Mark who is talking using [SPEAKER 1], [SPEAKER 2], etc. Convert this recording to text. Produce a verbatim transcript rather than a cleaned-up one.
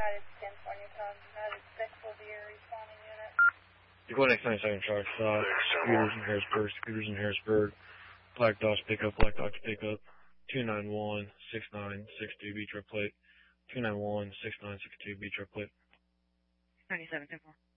[SPEAKER 1] United ten twenty tons, United six will be your responding unit.
[SPEAKER 2] Equal X ninety-seven charge stop, scooters in Harrisburg, scooters in Harrisburg, Black Dodge pickup, Black Dodge pickup, two nine one, six nine six two B truck plate, two nine one, six nine six two B truck plate.
[SPEAKER 3] ninety-seven ten four.